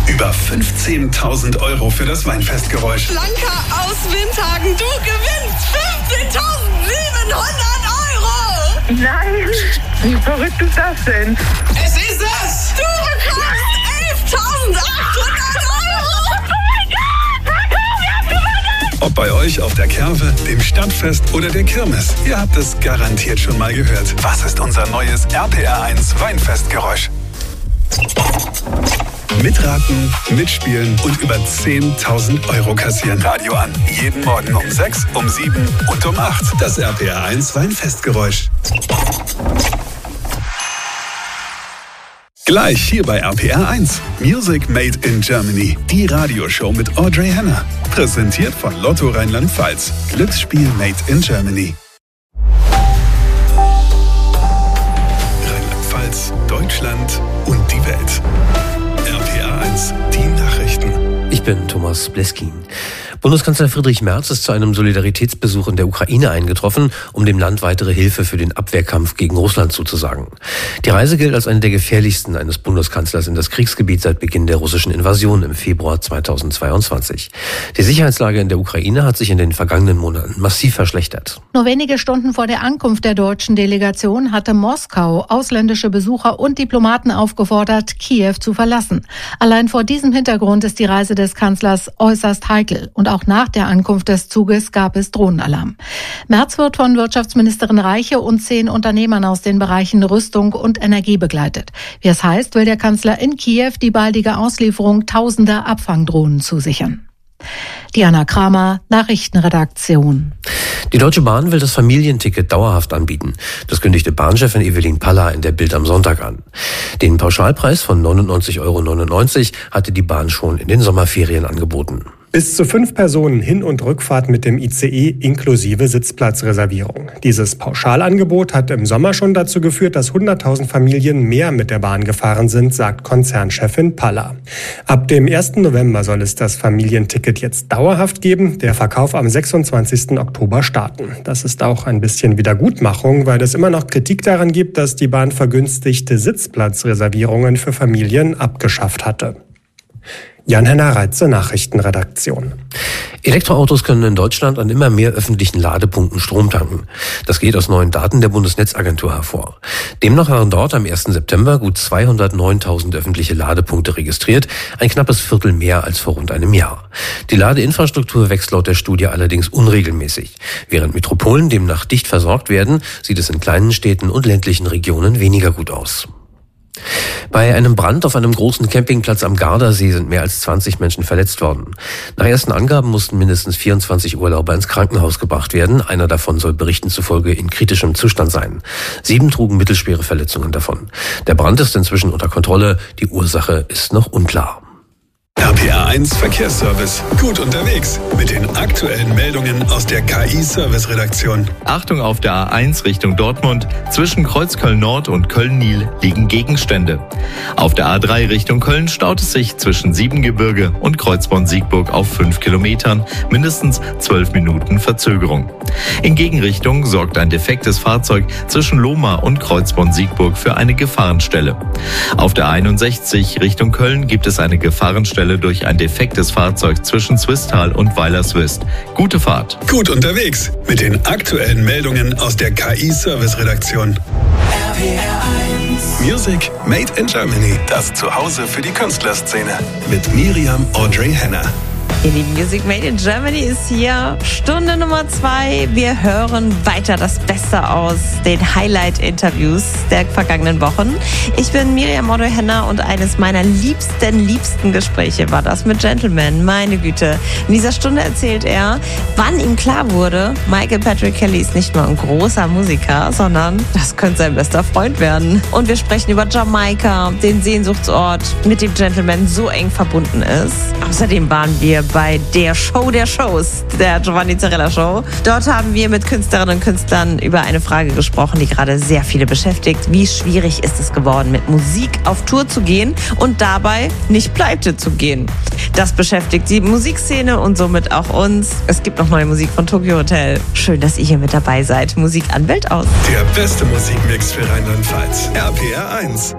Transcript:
Über 15.000 € für das Weinfestgeräusch. Blanca aus Windhagen, du gewinnst 15.700 €! Nein, wie verrückt ist das denn? Es ist es! Du bekommst 11.800 €! Ob bei euch auf der Kerwe, dem Stadtfest oder der Kirmes, ihr habt es garantiert schon mal gehört. Was ist unser neues RPR1 Weinfestgeräusch? Mitraten, mitspielen und über 10.000 € kassieren. Radio an. Jeden Morgen um 6, um 7 und um 8. Das RPR1 Weinfestgeräusch. Gleich hier bei RPR1. Music Made in Germany. Die Radioshow mit Audrey Henner. Präsentiert von Lotto Rheinland-Pfalz. Glücksspiel Made in Germany. Rheinland-Pfalz, Deutschland und die Welt. RPR1, die Nachrichten. Ich bin Thomas Bleskin. Bundeskanzler Friedrich Merz ist zu einem Solidaritätsbesuch in der Ukraine eingetroffen, um dem Land weitere Hilfe für den Abwehrkampf gegen Russland zuzusagen. Die Reise gilt als eine der gefährlichsten eines Bundeskanzlers in das Kriegsgebiet seit Beginn der russischen Invasion im Februar 2022. Die Sicherheitslage in der Ukraine hat sich in den vergangenen Monaten massiv verschlechtert. Nur wenige Stunden vor der Ankunft der deutschen Delegation hatte Moskau ausländische Besucher und Diplomaten aufgefordert, Kiew zu verlassen. Allein vor diesem Hintergrund ist die Reise des Kanzlers äußerst heikel. Und auch nach der Ankunft des Zuges gab es Drohnenalarm. Merz wird von Wirtschaftsministerin Reiche und 10 Unternehmern aus den Bereichen Rüstung und Energie begleitet. Wie es heißt, will der Kanzler in Kiew die baldige Auslieferung tausender Abfangdrohnen zusichern. Diana Kramer, Nachrichtenredaktion. Die Deutsche Bahn will das Familienticket dauerhaft anbieten. Das kündigte Bahnchefin Evelyn Paller in der Bild am Sonntag an. Den Pauschalpreis von 99,99 € hatte die Bahn schon in den Sommerferien angeboten. Bis zu 5 Personen Hin- und Rückfahrt mit dem ICE inklusive Sitzplatzreservierung. Dieses Pauschalangebot hat im Sommer schon dazu geführt, dass 100.000 Familien mehr mit der Bahn gefahren sind, sagt Konzernchefin Paller. Ab dem 1. November soll es das Familienticket jetzt dauerhaft geben, der Verkauf am 26. Oktober starten. Das ist auch ein bisschen Wiedergutmachung, weil es immer noch Kritik daran gibt, dass die Bahn vergünstigte Sitzplatzreservierungen für Familien abgeschafft hatte. Jan-Henner Reitze, Nachrichtenredaktion. Elektroautos können in Deutschland an immer mehr öffentlichen Ladepunkten Strom tanken. Das geht aus neuen Daten der Bundesnetzagentur hervor. Demnach waren dort am 1. September gut 209.000 öffentliche Ladepunkte registriert, ein knappes Viertel mehr als vor rund einem Jahr. Die Ladeinfrastruktur wächst laut der Studie allerdings unregelmäßig. Während Metropolen demnach dicht versorgt werden, sieht es in kleinen Städten und ländlichen Regionen weniger gut aus. Bei einem Brand auf einem großen Campingplatz am Gardasee sind mehr als 20 Menschen verletzt worden. Nach ersten Angaben mussten mindestens 24 Urlauber ins Krankenhaus gebracht werden. Einer davon soll Berichten zufolge in kritischem Zustand sein. 7 trugen mittelschwere Verletzungen davon. Der Brand ist inzwischen unter Kontrolle. Die Ursache ist noch unklar. RPR1 Verkehrsservice. Gut unterwegs mit den aktuellen Meldungen aus der KI-Service-Redaktion. Achtung auf der A1 Richtung Dortmund. Zwischen Kreuzköln-Nord und Köln-Nil liegen Gegenstände. Auf der A3 Richtung Köln staut es sich zwischen Siebengebirge und Kreuzborn-Siegburg auf 5 Kilometern. Mindestens 12 Minuten Verzögerung. In Gegenrichtung sorgt ein defektes Fahrzeug zwischen Lohmar und Kreuzborn-Siegburg für eine Gefahrenstelle. Auf der 61 Richtung Köln gibt es eine Gefahrenstelle durch ein defektes Fahrzeug zwischen Zwistal und Weilerswist. Gute Fahrt. Gut unterwegs mit den aktuellen Meldungen aus der KI-Service-Redaktion. RPR1 Music Made in Germany. Das Zuhause für die Künstlerszene. Mit Miriam Audrey Henner. Ihr lieben, Music Made in Germany ist hier. Stunde Nummer 2. Wir hören weiter das Beste aus den Highlight-Interviews der vergangenen Wochen. Ich bin Miriam Audrey Henner und eines meiner liebsten Gespräche war das mit Gentleman. Meine Güte. In dieser Stunde erzählt er, wann ihm klar wurde, Michael Patrick Kelly ist nicht nur ein großer Musiker, sondern das könnte sein bester Freund werden. Und wir sprechen über Jamaika, den Sehnsuchtsort, mit dem Gentleman so eng verbunden ist. Außerdem waren wir bei der Show der Shows, der Giovanni Zarella Show. Dort haben wir mit Künstlerinnen und Künstlern über eine Frage gesprochen, die gerade sehr viele beschäftigt. Wie schwierig ist es geworden, mit Musik auf Tour zu gehen und dabei nicht pleite zu gehen? Das beschäftigt die Musikszene und somit auch uns. Es gibt noch neue Musik von Tokyo Hotel. Schön, dass ihr hier mit dabei seid. Musik an Weltaus. Der beste Musikmix für Rheinland-Pfalz. RPR1.